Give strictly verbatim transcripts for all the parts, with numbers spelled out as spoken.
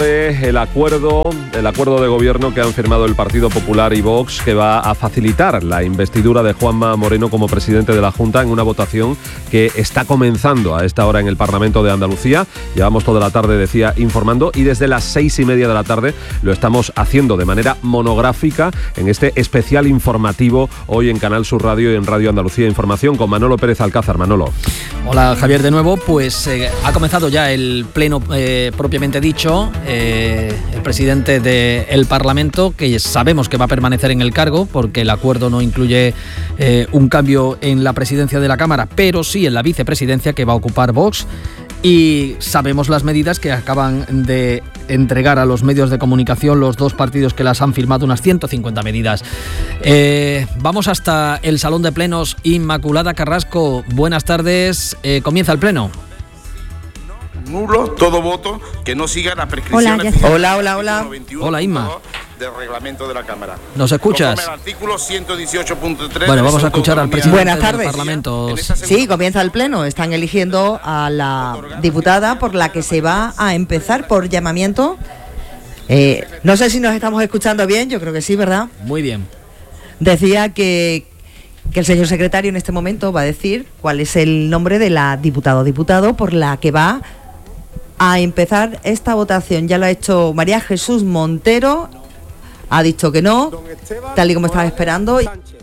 El acuerdo, el acuerdo de gobierno que han firmado el Partido Popular y Vox, que va a facilitar la investidura de Juanma Moreno como presidente de la Junta en una votación que está comenzando a esta hora en el Parlamento de Andalucía. Llevamos toda la tarde, decía, informando, y desde las seis y media de la tarde lo estamos haciendo de manera monográfica en este especial informativo hoy en Canal Sur Radio y en Radio Andalucía Información con Manolo Pérez Alcázar. Manolo. Hola Javier, de nuevo. Pues eh, ha comenzado ya el pleno eh, propiamente dicho. Eh, el presidente del Parlamento, que sabemos que va a permanecer en el cargo porque el acuerdo no incluye eh, un cambio en la presidencia de la Cámara, pero sí en la vicepresidencia que va a ocupar Vox. Y sabemos las medidas que acaban de entregar a los medios de comunicación los dos partidos que las han firmado, unas ciento cincuenta medidas. Eh, vamos hasta el Salón de Plenos. Inmaculada Carrasco, buenas tardes. Eh, comienza el pleno. Nulo todo voto que no siga la prescripción. Hola, hola, hola, hola. Hola, Inma. Del reglamento de la Cámara. ¿Nos escuchas? El artículo ciento dieciocho punto tres. Bueno, vamos a escuchar al presidente Buenas tardes. del Parlamento. Sí, comienza el pleno. Están eligiendo a la diputada por la que se va a empezar por llamamiento. Eh, no sé si nos estamos escuchando bien, yo creo que sí, ¿verdad? Muy bien. Decía que, que el señor secretario en este momento va a decir cuál es el nombre de la diputada o diputado por la que va a empezar esta votación. Ya lo ha hecho María Jesús Montero, ha dicho que no, tal y como estaba esperando,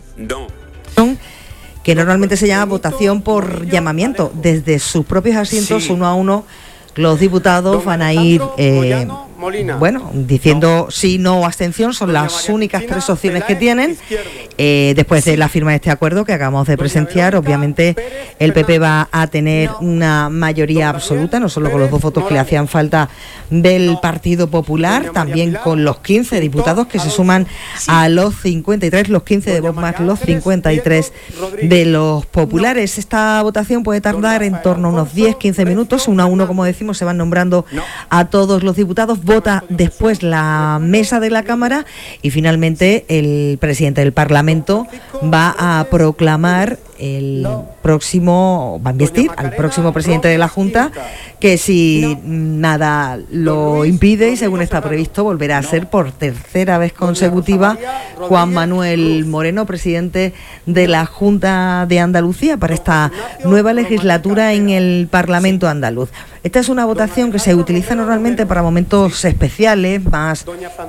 que normalmente se llama votación por llamamiento. Desde sus propios asientos, sí, uno a uno, los diputados van a ir, eh, bueno, diciendo sí, no o abstención. Son las únicas tres opciones que tienen. Eh, después de la firma de este acuerdo que acabamos de presenciar, obviamente el P P va a tener una mayoría absoluta, no solo con los dos votos que le hacían falta del Partido Popular, también con los quince diputados que se suman a los cincuenta y tres, los quince de Vox más los cincuenta y tres de los populares. Esta votación puede tardar en torno a unos diez a quince minutos, uno a uno, como decimos, se van nombrando a todos los diputados, vota después la mesa de la Cámara y finalmente el presidente del Parlamento va a proclamar el próximo, va a investir al próximo presidente de la Junta, que si nada lo impide y según está previsto volverá a ser por tercera vez consecutiva Juan Manuel Moreno, presidente de la Junta de Andalucía para esta nueva legislatura en el Parlamento andaluz. Esta es una votación que se utiliza normalmente para momentos especiales, más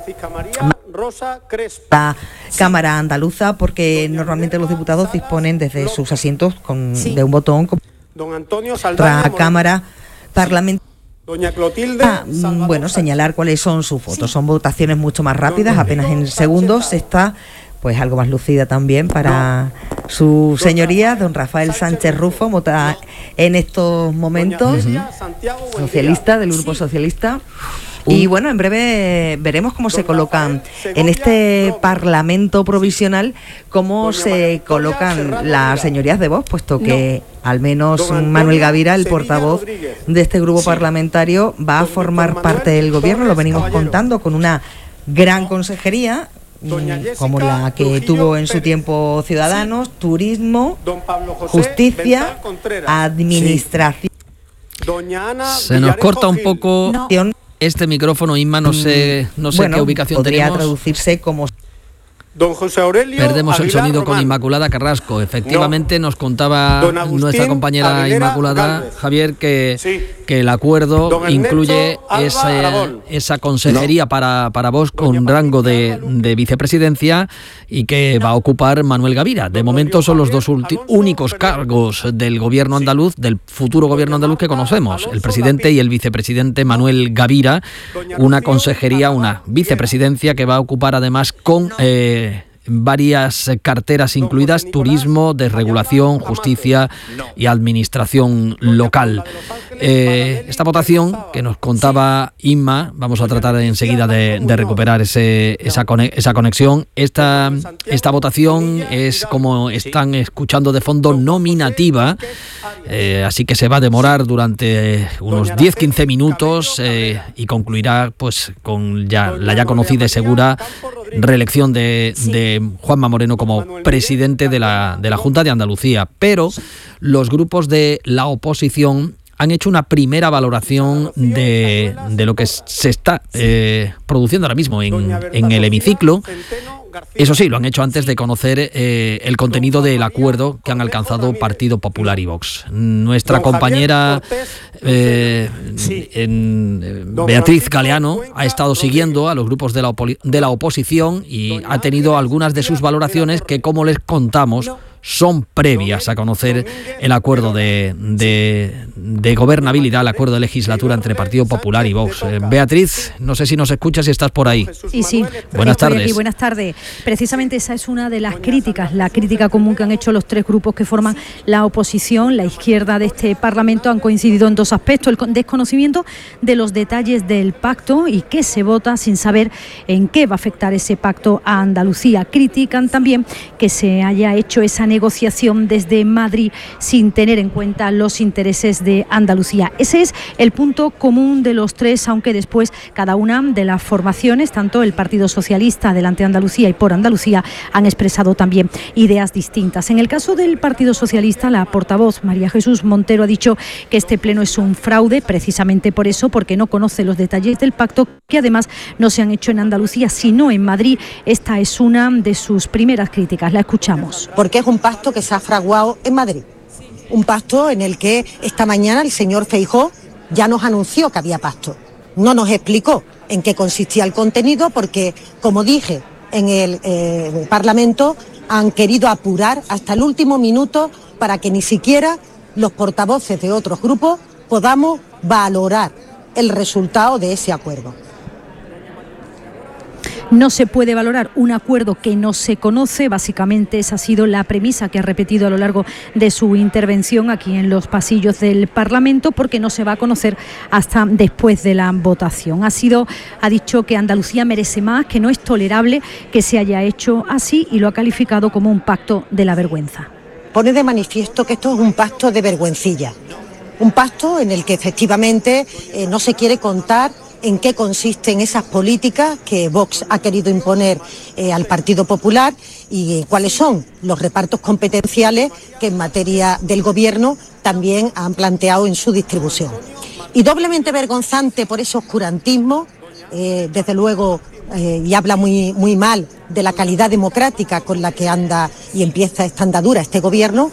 la Cámara Andaluza, porque normalmente los diputados disponen desde sus asientos con, sí, de un botón con otra Cámara Parlamentaria. Doña Clotilde, ah, bueno, señalar cuáles son sus votos. Son votaciones mucho más rápidas, apenas en segundos. Está pues algo más lucida también para su señoría, don Rafael Sánchez Rufo, vota en estos momentos, socialista, del Grupo Socialista. Y bueno, en breve veremos cómo se colocan en este Parlamento provisional, cómo se colocan las señorías de Vox, puesto que al menos Manuel Gavira, el portavoz de este grupo parlamentario, va a formar parte del gobierno. Lo venimos contando con una gran consejería, como la que tuvo en su tiempo Ciudadanos, Turismo, Justicia, Administración. Se nos corta un poco este micrófono, Inma, no sé, no sé bueno, qué ubicación podría tenemos. traducirse como... Don José Aurelio Perdemos Aguilar el sonido Román. Con Inmaculada Carrasco. Efectivamente, no. Nos contaba nuestra compañera Aguilera Inmaculada, Gálvez. Javier, que, Sí. que el acuerdo Don incluye Ernesto esa, Alba Aragón. esa consejería no. para, para Vox con rango de, de vicepresidencia y que va a ocupar Manuel Gavira. De momento son los dos ulti- únicos cargos del gobierno andaluz, del futuro gobierno andaluz que conocemos. El presidente y el vicepresidente Manuel Gavira. Una consejería, una vicepresidencia que va a ocupar además con... Eh, varias carteras incluidas: turismo, desregulación, justicia y administración local. Eh, esta votación que nos contaba Inma, vamos a tratar enseguida de, de recuperar ese, esa, cone, esa conexión. Esta, esta votación es, como están escuchando de fondo, nominativa, eh, así que se va a demorar durante unos diez a quince minutos eh, y concluirá pues con ya, la ya conocida y segura reelección de, de Juanma Moreno como presidente de la, de la Junta de Andalucía. Pero los grupos de la oposición han hecho una primera valoración de, de lo que se está eh, produciendo ahora mismo en, en el hemiciclo. Eso sí, lo han hecho antes de conocer eh, el contenido del acuerdo que han alcanzado Partido Popular y Vox. Nuestra compañera eh, en, eh, Beatriz Galeano ha estado siguiendo a los grupos de la, de la oposición y ha tenido algunas de sus valoraciones que, como les contamos, son previas a conocer el acuerdo de, de, de gobernabilidad, el acuerdo de legislatura entre Partido Popular y Vox. Eh, Beatriz, no sé si nos escuchas, si estás por ahí. Sí, sí. Buenas tardes. Aquí. Buenas tardes. Precisamente esa es una de las críticas, la crítica común que han hecho los tres grupos que forman la oposición, la izquierda de este Parlamento. Han coincidido en dos aspectos: el desconocimiento de los detalles del pacto y que se vota sin saber en qué va a afectar ese pacto a Andalucía. Critican también que se haya hecho esa negociación desde Madrid sin tener en cuenta los intereses de Andalucía. Ese es el punto común de los tres, aunque después cada una de las formaciones, tanto el Partido Socialista, Adelante Andalucía y Por Andalucía, han expresado también ideas distintas. En el caso del Partido Socialista, la portavoz María Jesús Montero ha dicho que este pleno es un fraude, precisamente por eso, porque no conoce los detalles del pacto, que además no se han hecho en Andalucía, sino en Madrid. Esta es una de sus primeras críticas. La escuchamos. Porque es un pacto que se ha fraguado en Madrid, un pacto en el que esta mañana el señor Feijóo ya nos anunció que había pacto. No nos explicó en qué consistía el contenido porque, como dije en el eh, Parlamento, han querido apurar hasta el último minuto para que ni siquiera los portavoces de otros grupos podamos valorar el resultado de ese acuerdo. No se puede valorar un acuerdo que no se conoce. Básicamente esa ha sido la premisa que ha repetido a lo largo de su intervención aquí en los pasillos del Parlamento, porque no se va a conocer hasta después de la votación. Ha sido, ha dicho que Andalucía merece más, que no es tolerable que se haya hecho así, y lo ha calificado como un pacto de la vergüenza. Pone de manifiesto que esto es un pacto de vergüencilla, un pacto en el que efectivamente eh, no se quiere contar en qué consisten esas políticas que Vox ha querido imponer eh, al Partido Popular y eh, cuáles son los repartos competenciales que en materia del Gobierno también han planteado en su distribución. Y doblemente vergonzante por ese oscurantismo, eh, desde luego, eh, y habla muy, muy mal de la calidad democrática con la que anda y empieza esta andadura este Gobierno.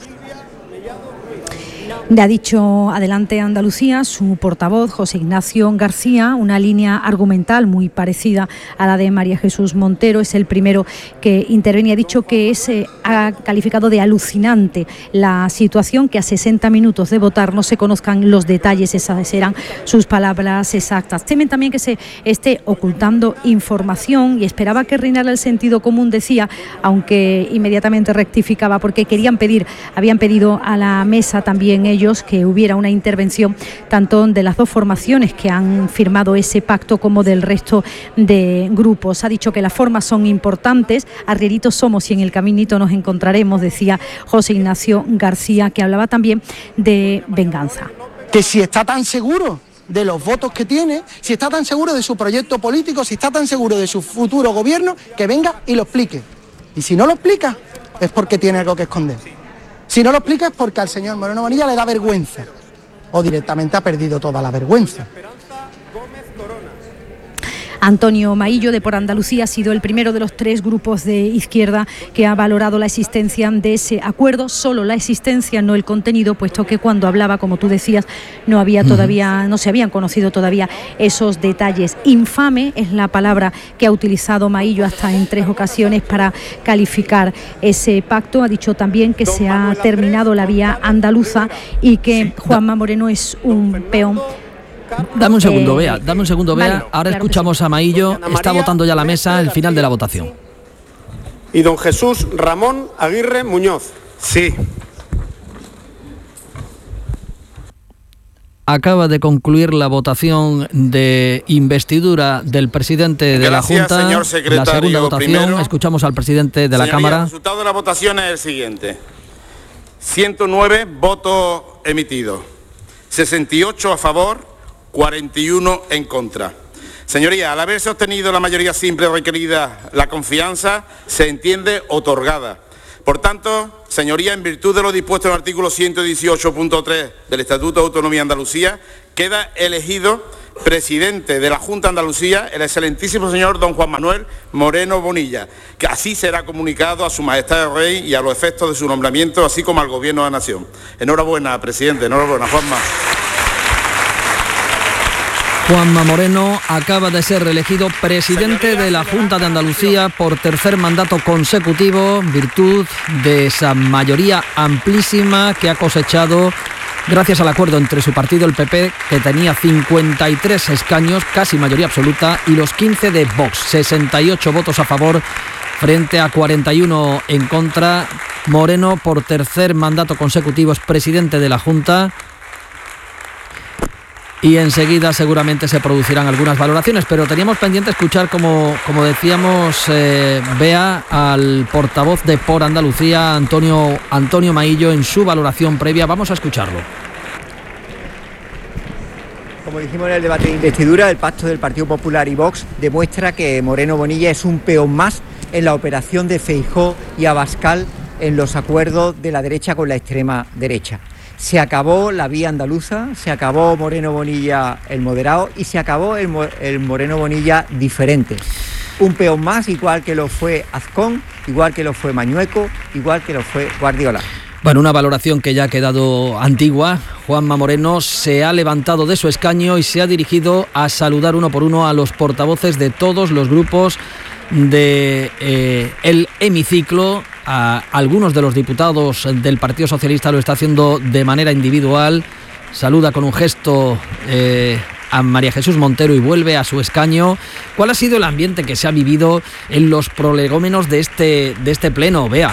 Le ha dicho Adelante Andalucía su portavoz José Ignacio García, una línea argumental muy parecida a la de María Jesús Montero. Es el primero que intervenía. Ha dicho que es, eh, ha calificado de alucinante la situación, que a sesenta minutos de votar no se conozcan los detalles. Esas eran sus palabras exactas. Temen también que se esté ocultando información y esperaba que reinara el sentido común, decía, aunque inmediatamente rectificaba, porque querían pedir, habían pedido a la mesa también ellos que hubiera una intervención tanto de las dos formaciones que han firmado ese pacto como del resto de grupos. Ha dicho que las formas son importantes, arrieritos somos y en el caminito nos encontraremos, decía José Ignacio García, que hablaba también de venganza. Que si está tan seguro de los votos que tiene, si está tan seguro de su proyecto político, si está tan seguro de su futuro gobierno, que venga y lo explique. Y si no lo explica, es porque tiene algo que esconder. Si no lo explica es porque al señor Moreno Bonilla le da vergüenza o directamente ha perdido toda la vergüenza. Antonio Maillo, de Por Andalucía, ha sido el primero de los tres grupos de izquierda que ha valorado la existencia de ese acuerdo, solo la existencia, no el contenido, puesto que cuando hablaba, como tú decías, no había todavía, no se habían conocido todavía esos detalles. Infame es la palabra que ha utilizado Maillo hasta en tres ocasiones para calificar ese pacto. Ha dicho también que se ha terminado la vía andaluza y que Juanma Moreno es un peón. Dame un segundo, eh, Bea, dame un segundo, Bea. Vale, Ahora claro escuchamos sí. a Maillo, está votando ya la mesa, el final de la votación. Y don Jesús Ramón Aguirre Muñoz. Sí. Acaba de concluir la votación de investidura del presidente de Gracias, la Junta. señor secretario, la segunda votación, primero. escuchamos al presidente de la Señoría, Cámara. El resultado de la votación es el siguiente. ciento nueve votos emitidos, sesenta y ocho a favor, cuarenta y uno en contra. Señoría, al haberse obtenido la mayoría simple requerida, la confianza se entiende otorgada. Por tanto, señorías, en virtud de lo dispuesto en el artículo ciento dieciocho punto tres del Estatuto de Autonomía de Andalucía, queda elegido presidente de la Junta de Andalucía el excelentísimo señor don Juan Manuel Moreno Bonilla, que así será comunicado a su Majestad el Rey y a los efectos de su nombramiento, así como al Gobierno de la Nación. Enhorabuena, presidente, enhorabuena, Juanma. Juanma Moreno acaba de ser reelegido presidente de la Junta de Andalucía por tercer mandato consecutivo, en virtud de esa mayoría amplísima que ha cosechado gracias al acuerdo entre su partido, el P P, que tenía cincuenta y tres escaños, casi mayoría absoluta, y los quince de Vox, sesenta y ocho votos a favor frente a cuarenta y uno en contra. Moreno, por tercer mandato consecutivo, es presidente de la Junta. Y enseguida seguramente se producirán algunas valoraciones, pero teníamos pendiente escuchar, como, como decíamos, eh, Bea, al portavoz de Por Andalucía, Antonio, Antonio Maillo, en su valoración previa. Vamos a escucharlo. Como dijimos en el debate de investidura, el pacto del Partido Popular y Vox demuestra que Moreno Bonilla es un peón más en la operación de Feijóo y Abascal en los acuerdos de la derecha con la extrema derecha. Se acabó la vía andaluza, se acabó Moreno Bonilla el moderado y se acabó el, el Moreno Bonilla diferente. Un peón más, igual que lo fue Azcón, igual que lo fue Mañueco, igual que lo fue Guardiola. Bueno, una valoración que ya ha quedado antigua. Juanma Moreno se ha levantado de su escaño y se ha dirigido a saludar uno por uno a los portavoces de todos los grupos de eh, el hemiciclo. A algunos de los diputados del Partido Socialista lo está haciendo de manera individual. Saluda con un gesto eh, a María Jesús Montero y vuelve a su escaño. ¿Cuál ha sido el ambiente que se ha vivido en los prolegómenos de este, de este pleno? Bea.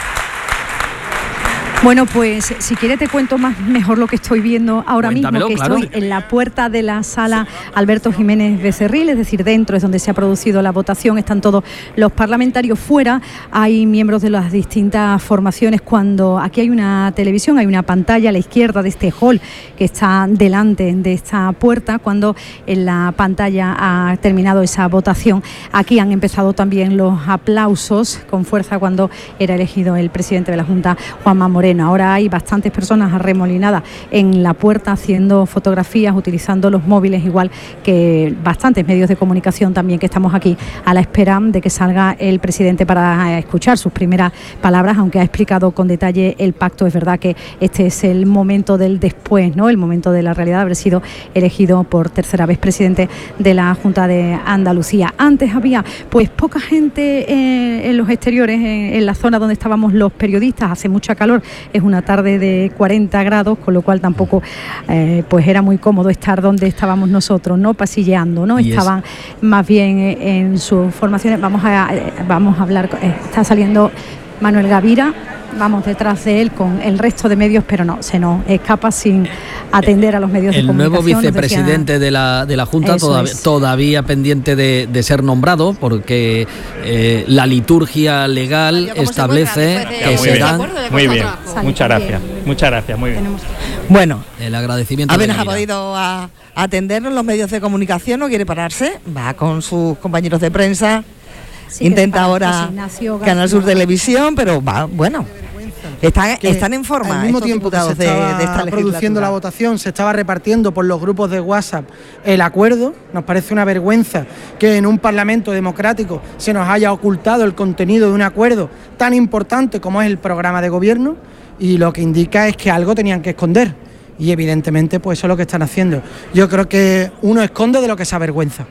Bueno, pues si quieres te cuento más mejor lo que estoy viendo ahora Cuéntamelo, mismo, que claro. Estoy en la puerta de la sala Alberto Jiménez Becerril, es decir, dentro es donde se ha producido la votación, están todos los parlamentarios. Fuera hay miembros de las distintas formaciones. Cuando aquí hay una televisión, hay una pantalla a la izquierda de este hall que está delante de esta puerta. Cuando en la pantalla ha terminado esa votación, aquí han empezado también los aplausos con fuerza cuando era elegido el presidente de la Junta, Juanma Moreno. Ahora hay bastantes personas arremolinadas en la puerta haciendo fotografías, utilizando los móviles, igual que bastantes medios de comunicación también, que estamos aquí a la espera de que salga el presidente para escuchar sus primeras palabras, aunque ha explicado con detalle el pacto. Es verdad que este es el momento del después, ¿no? El momento de la realidad, haber sido elegido por tercera vez presidente de la Junta de Andalucía. Antes había pues poca gente eh, en los exteriores, en, en la zona donde estábamos los periodistas. Hace mucha calor. Es una tarde de cuarenta grados, con lo cual tampoco eh, pues era muy cómodo estar donde estábamos nosotros, ¿no? Pasilleando, ¿no? Estaban más bien en sus formaciones. Vamos a, vamos a hablar, eh, está saliendo Manuel Gavira, vamos detrás de él con el resto de medios, pero no, se nos escapa sin atender a los medios el de comunicación. El nuevo vicepresidente decía, de, la, de la Junta todavía, es. todavía pendiente de, de ser nombrado, porque eh, la liturgia legal establece que se dan... Muy bien, muchas gracias, muchas gracias, muy bien. Bueno, el agradecimiento. Apenas ha podido a, atendernos los medios de comunicación, no quiere pararse, va con sus compañeros de prensa. Sí, intenta ahora Canal Sur Televisión, pero va, bueno, están, están en forma. Al mismo tiempo que se estaba de, de esta produciendo la votación, se estaba repartiendo por los grupos de WhatsApp el acuerdo. Nos parece una vergüenza que en un parlamento democrático se nos haya ocultado el contenido de un acuerdo tan importante como es el programa de gobierno, y lo que indica es que algo tenían que esconder, y evidentemente pues eso es lo que están haciendo. Yo creo que uno esconde de lo que se avergüenza.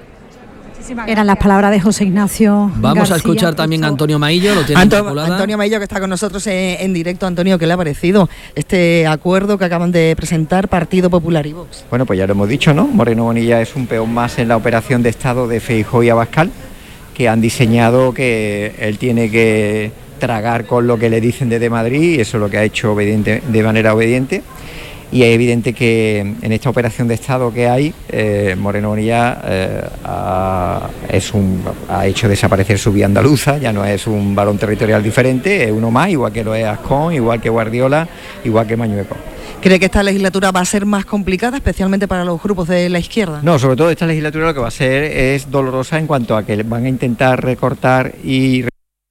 Eran las palabras de José Ignacio Vamos García, a escuchar también a Antonio Maillo. Lo tiene Anto, Antonio Maillo, que está con nosotros en, en directo. Antonio, ¿qué le ha parecido este acuerdo que acaban de presentar Partido Popular y Vox? Bueno, pues ya lo hemos dicho, ¿no? Moreno Bonilla es un peón más en la operación de Estado de Feijóo y Abascal, que han diseñado que él tiene que tragar con lo que le dicen desde Madrid, y eso es lo que ha hecho obediente, de manera obediente. Y es evidente que en esta operación de Estado que hay, eh, Moreno Bonilla eh, ha, es un, ha hecho desaparecer su vía andaluza. Ya no es un varón territorial diferente, es uno más, igual que lo es Azcón, igual que Guardiola, igual que Mañueco. ¿Cree que esta legislatura va a ser más complicada, especialmente para los grupos de la izquierda? No, sobre todo esta legislatura lo que va a ser es dolorosa en cuanto a que van a intentar recortar y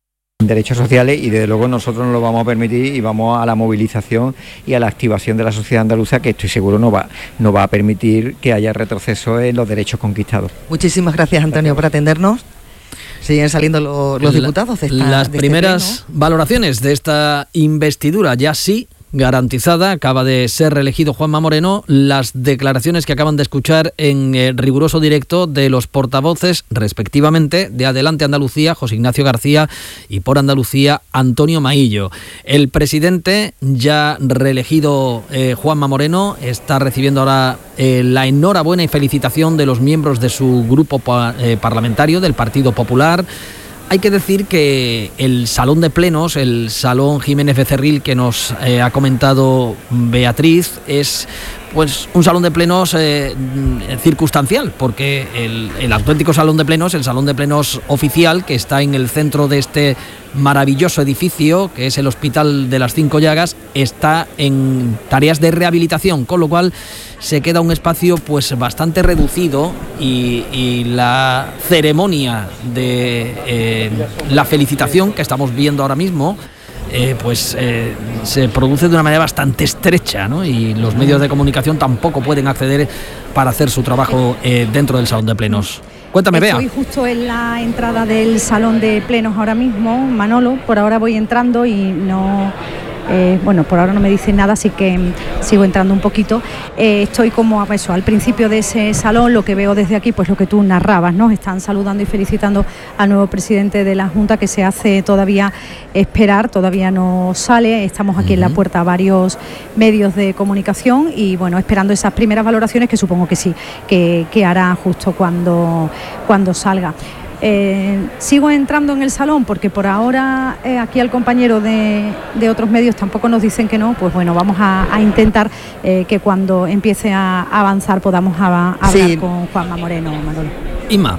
derechos sociales, y desde luego nosotros no lo vamos a permitir y vamos a la movilización y a la activación de la sociedad andaluza, que estoy seguro no va, no va a permitir que haya retroceso en los derechos conquistados. Muchísimas gracias, Antonio, por atendernos. Siguen saliendo los, los diputados de esta, Las de primeras este valoraciones de esta investidura ya sí garantizada. Acaba de ser reelegido Juanma Moreno. Las declaraciones que acaban de escuchar en eh, riguroso directo de los portavoces, respectivamente, de Adelante Andalucía, José Ignacio García, y por Andalucía, Antonio Maillo. El presidente, ya reelegido eh, Juanma Moreno, está recibiendo ahora eh, la enhorabuena y felicitación de los miembros de su grupo pa- eh, parlamentario, del Partido Popular. Hay que decir que el salón de plenos, el salón Jiménez Becerril que nos eh, ha comentado Beatriz, es pues un salón de plenos eh, circunstancial, porque el, el auténtico salón de plenos, el salón de plenos oficial, que está en el centro de este maravilloso edificio, que es el Hospital de las Cinco Llagas, está en tareas de rehabilitación, con lo cual se queda un espacio pues bastante reducido, y, y la ceremonia de eh, la felicitación que estamos viendo ahora mismo Eh, pues eh, se produce de una manera bastante estrecha, ¿no? Y los medios de comunicación tampoco pueden acceder para hacer su trabajo eh, dentro del salón de plenos. Cuéntame, Bea. Estoy justo en la entrada del salón de plenos ahora mismo, Manolo. Por ahora voy entrando y no... Eh, bueno, por ahora no me dicen nada, así que sigo entrando un poquito. Eh, estoy como eso, al principio de ese salón. Lo que veo desde aquí, pues lo que tú narrabas, ¿no? Están saludando y felicitando al nuevo presidente de la Junta, que se hace todavía esperar, todavía no sale. Estamos aquí uh-huh. en la puerta varios medios de comunicación y bueno, esperando esas primeras valoraciones que supongo que sí, que, que hará justo cuando, cuando salga. Eh, sigo entrando en el salón porque por ahora eh, aquí al compañero de, de otros medios tampoco nos dicen que no. Pues bueno, vamos a, a intentar eh, que cuando empiece a avanzar podamos a, a hablar sí. con Juanma Moreno, Manolo. Inma.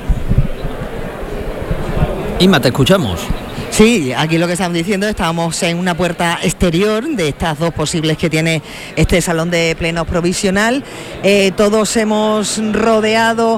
Inma, te escuchamos. Sí, aquí lo que estamos diciendo, estábamos en una puerta exterior de estas dos posibles que tiene este salón de plenos provisional. Eh, todos hemos rodeado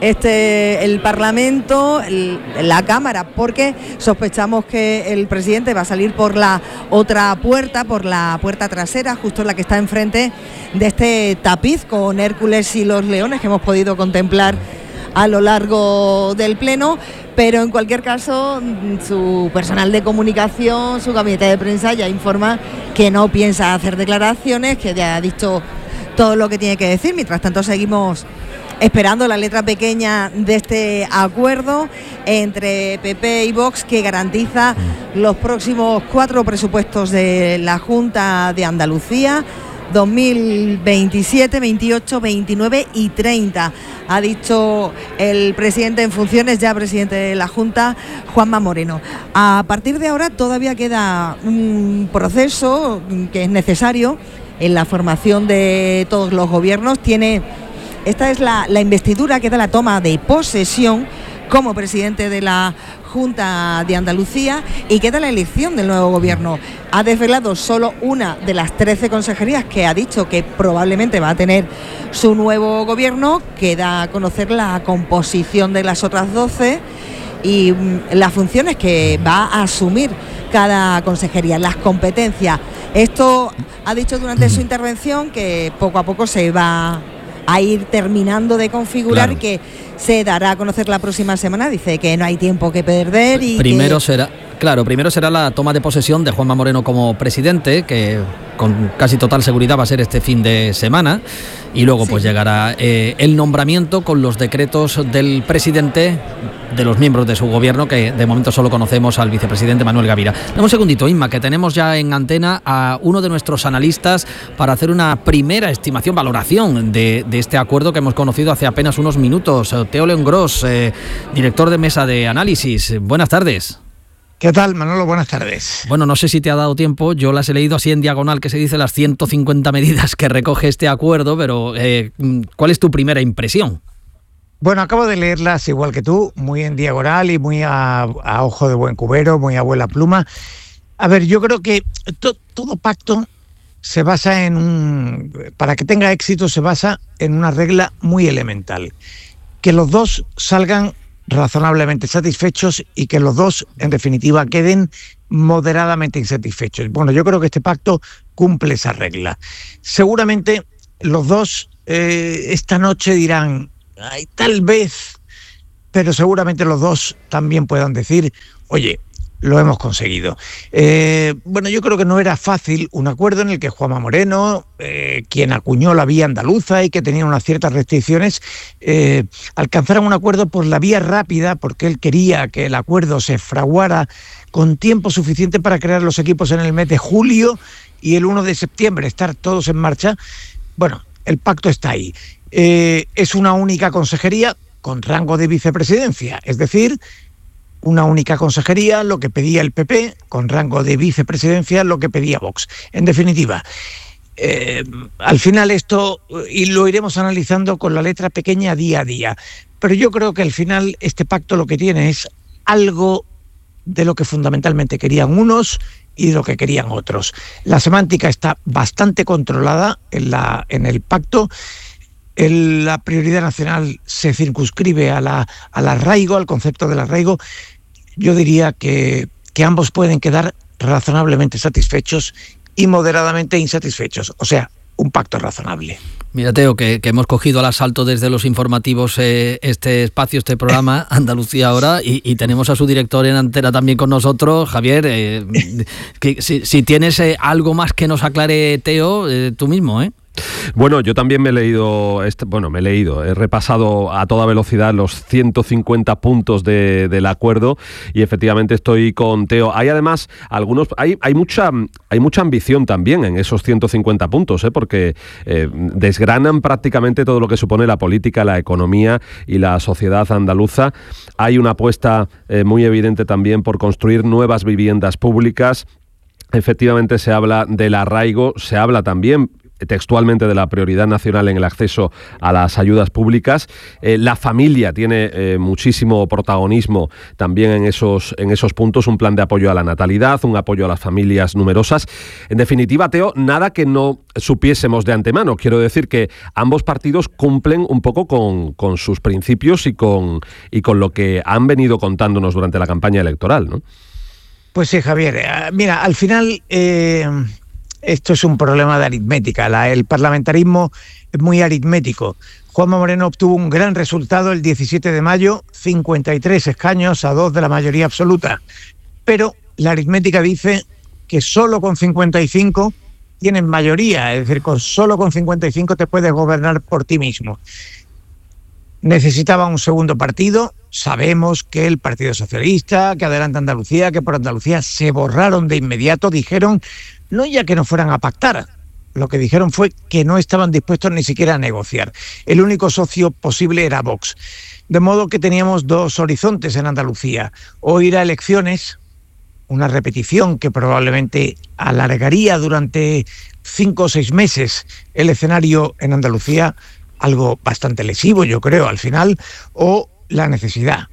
este el Parlamento, el, la Cámara, porque sospechamos que el presidente va a salir por la otra puerta, por la puerta trasera, justo la que está enfrente de este tapiz con Hércules y los leones que hemos podido contemplar a lo largo del pleno. Pero en cualquier caso, su personal de comunicación, su gabinete de prensa ya informa que no piensa hacer declaraciones, que ya ha dicho todo lo que tiene que decir. Mientras tanto, seguimos esperando la letra pequeña de este acuerdo entre P P y Vox, que garantiza los próximos cuatro presupuestos de la Junta de Andalucía, dos mil veintisiete, veintiocho, veintinueve y treinta. Ha dicho el presidente en funciones, ya presidente de la Junta, Juanma Moreno. A partir de ahora todavía queda un proceso que es necesario en la formación de todos los gobiernos. Tiene, esta es la, la investidura, queda la toma de posesión como presidente de la Junta de Andalucía y queda la elección del nuevo gobierno. Ha desvelado solo una de las trece consejerías que ha dicho que probablemente va a tener su nuevo gobierno. Queda conocer la composición de las otras doce y las funciones que va a asumir cada consejería, las competencias. Esto ha dicho durante su intervención que poco a poco se va a ir terminando de configurar, claro, que se dará a conocer la próxima semana. Dice que no hay tiempo que perder y primero que... será claro primero será la toma de posesión de Juanma Moreno como presidente, que con casi total seguridad va a ser este fin de semana, y luego sí. pues llegará eh, el nombramiento con los decretos del presidente, de los miembros de su gobierno, que de momento solo conocemos al vicepresidente Manuel Gavira. Dame un segundito, Inma, que tenemos ya en antena a uno de nuestros analistas para hacer una primera estimación, valoración de, de este acuerdo que hemos conocido hace apenas unos minutos. Teo León Gros, eh, director de Mesa de Análisis. Buenas tardes. ¿Qué tal, Manolo? Buenas tardes. Bueno, no sé si te ha dado tiempo, yo las he leído así en diagonal, que se dice las ciento cincuenta medidas que recoge este acuerdo, pero eh, ¿cuál es tu primera impresión? Bueno, acabo de leerlas igual que tú, muy en diagonal y muy a, a ojo de buen cubero, muy a vuela pluma. A ver, yo creo que to, todo pacto se basa en un... Para que tenga éxito se basa en una regla muy elemental, que los dos salgan razonablemente satisfechos y que los dos, en definitiva, queden moderadamente insatisfechos. Bueno, yo creo que este pacto cumple esa regla. Seguramente los dos eh, esta noche dirán, ay, tal vez, pero seguramente los dos también puedan decir, oye, lo hemos conseguido. Eh, bueno, yo creo que no era fácil un acuerdo en el que Juanma Moreno, eh, quien acuñó la vía andaluza y que tenía unas ciertas restricciones, eh, alcanzaran un acuerdo por la vía rápida, porque él quería que el acuerdo se fraguara con tiempo suficiente para crear los equipos en el mes de julio y el uno de septiembre estar todos en marcha. Bueno, el pacto está ahí. Eh, es una única consejería con rango de vicepresidencia, es decir, una única consejería, lo que pedía el P P, con rango de vicepresidencia, lo que pedía Vox. En definitiva, eh, al final esto, y lo iremos analizando con la letra pequeña día a día, pero yo creo que al final este pacto lo que tiene es algo de lo que fundamentalmente querían unos y de lo que querían otros. La semántica está bastante controlada en, la, en el pacto. El, la prioridad nacional se circunscribe a la, al arraigo, al concepto del arraigo. Yo diría que, que ambos pueden quedar razonablemente satisfechos y moderadamente insatisfechos, o sea, un pacto razonable. Mira, Teo, que, que hemos cogido al asalto desde los informativos eh, este espacio, este programa, Andalucía Ahora, y, y tenemos a su director en antena también con nosotros, Javier. Eh, que, si, si tienes eh, algo más que nos aclare, Teo, eh, tú mismo, ¿eh? Bueno, yo también me he leído, este, bueno, me he leído, he repasado a toda velocidad los ciento cincuenta puntos de, del acuerdo y efectivamente estoy con Teo. Hay además algunos, hay, hay mucha, hay mucha ambición también en esos ciento cincuenta puntos, ¿eh? porque eh, desgranan prácticamente todo lo que supone la política, la economía y la sociedad andaluza. Hay una apuesta eh, muy evidente también por construir nuevas viviendas públicas. Efectivamente se habla del arraigo, se habla también textualmente de la prioridad nacional en el acceso a las ayudas públicas. Eh, la familia tiene eh, muchísimo protagonismo también en esos, en esos puntos, un plan de apoyo a la natalidad, un apoyo a las familias numerosas. En definitiva, Teo, nada que no supiésemos de antemano. Quiero decir que ambos partidos cumplen un poco con, con sus principios y con, y con lo que han venido contándonos durante la campaña electoral, ¿no? Pues sí, Javier. Mira, al final Eh... esto es un problema de aritmética. La, el parlamentarismo es muy aritmético. Juanma Moreno obtuvo un gran resultado el diecisiete de mayo, cincuenta y tres escaños a dos de la mayoría absoluta. Pero la aritmética dice que solo con cincuenta y cinco tienes mayoría, es decir, con solo con cincuenta y cinco te puedes gobernar por ti mismo. Necesitaba un segundo partido. Sabemos que el Partido Socialista, que Adelante Andalucía, que por Andalucía se borraron de inmediato, dijeron no ya que no fueran a pactar, lo que dijeron fue que no estaban dispuestos ni siquiera a negociar. El único socio posible era Vox. De modo que teníamos dos horizontes en Andalucía: o ir a elecciones, una repetición que probablemente alargaría durante cinco o seis meses el escenario en Andalucía, algo bastante lesivo, yo creo, al final, o la necesidad,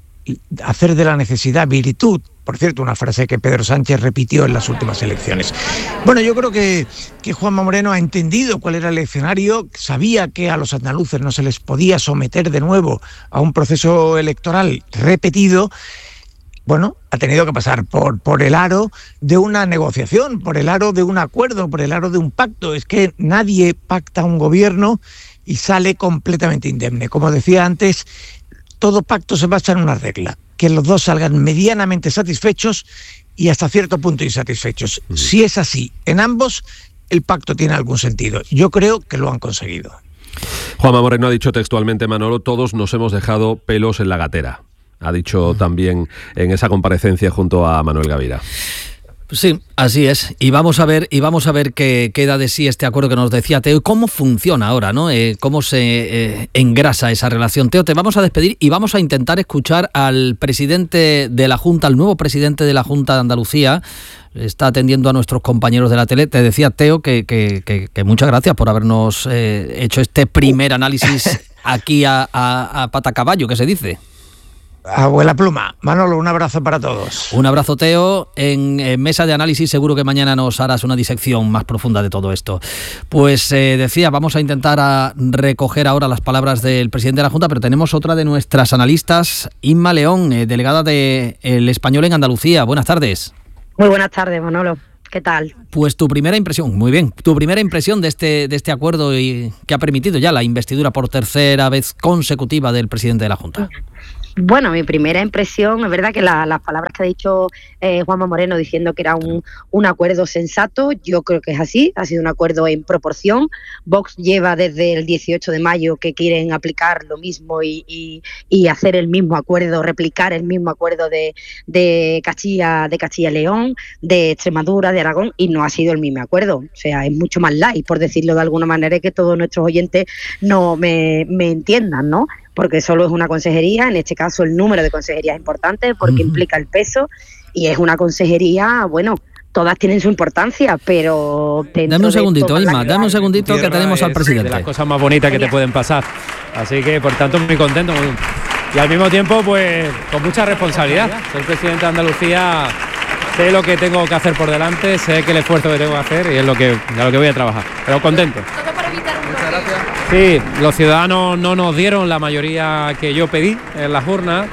hacer de la necesidad virtud. Por cierto, una frase que Pedro Sánchez repitió en las últimas elecciones. Bueno, yo creo que, que Juanma Moreno ha entendido cuál era el escenario, sabía que a los andaluces no se les podía someter de nuevo a un proceso electoral repetido. Bueno, ha tenido que pasar por, por el aro de una negociación, por el aro de un acuerdo, por el aro de un pacto. Es que nadie pacta un gobierno y sale completamente indemne. Como decía antes, todo pacto se basa en una regla: que los dos salgan medianamente satisfechos y hasta cierto punto insatisfechos. Uh-huh. Si es así en ambos, el pacto tiene algún sentido. Yo creo que lo han conseguido. Juanma Moreno ha dicho textualmente, Manolo, todos nos hemos dejado pelos en la gatera. Ha dicho uh-huh. también en esa comparecencia junto a Manuel Gavira. Sí, así es. Y vamos a ver, y vamos a ver qué queda de sí este acuerdo que nos decía Teo y cómo funciona ahora, ¿no? Eh, cómo se eh, engrasa esa relación. Teo, te vamos a despedir y vamos a intentar escuchar al presidente de la Junta, al nuevo presidente de la Junta de Andalucía. Está atendiendo a nuestros compañeros de la tele. Te decía, Teo, que, que, que, que muchas gracias por habernos eh, hecho este primer análisis aquí a, a, a pata caballo, que se dice. Abuela Pluma. Manolo, un abrazo para todos. Un abrazo, Teo. En, en Mesa de Análisis seguro que mañana nos harás una disección más profunda de todo esto. Pues eh, decía, vamos a intentar a recoger ahora las palabras del presidente de la Junta, pero tenemos otra de nuestras analistas, Inma León, eh, delegada de El Español en Andalucía. Buenas tardes. Muy buenas tardes, Manolo. ¿Qué tal? Pues tu primera impresión, muy bien, tu primera impresión de este, de este acuerdo y que ha permitido ya la investidura por tercera vez consecutiva del presidente de la Junta. Bueno, mi primera impresión, es verdad que la, las palabras que ha dicho eh, Juanma Moreno diciendo que era un, un acuerdo sensato, yo creo que es así, ha sido un acuerdo en proporción. Vox lleva desde el dieciocho de mayo que quieren aplicar lo mismo y, y, y hacer el mismo acuerdo, replicar el mismo acuerdo de, de Castilla, de Castilla y León, de Extremadura, de Aragón, y no ha sido el mismo acuerdo. O sea, es mucho más light, por decirlo de alguna manera, y que todos nuestros oyentes no me, me entiendan, ¿no? Porque solo es una consejería, en este caso el número de consejerías es importante porque uh-huh. implica el peso y es una consejería, bueno, todas tienen su importancia, pero... Dame un segundito, Inma, dame un segundito que tenemos al presidente. De las cosas más bonitas que te pueden pasar, así que por tanto muy contento muy, y al mismo tiempo pues con mucha responsabilidad. Soy presidente de Andalucía, sé lo que tengo que hacer por delante, sé que el esfuerzo que tengo que hacer y es lo que, a lo que voy a trabajar, pero contento. Sí, los ciudadanos no nos dieron la mayoría que yo pedí en las urnas,